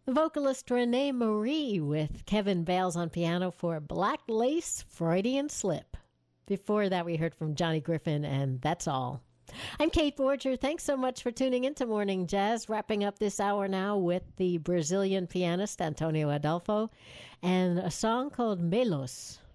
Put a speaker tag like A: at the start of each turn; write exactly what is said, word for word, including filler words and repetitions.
A: Vocalist Renee Marie with Kevin Bales on piano for Black Lace Freudian Slip. Before that, we heard from Johnny Griffin, and That's All. I'm Kate Borger. Thanks so much for tuning into Morning Jazz. Wrapping up this hour now with the Brazilian pianist Antonio Adolfo and a song called Melos.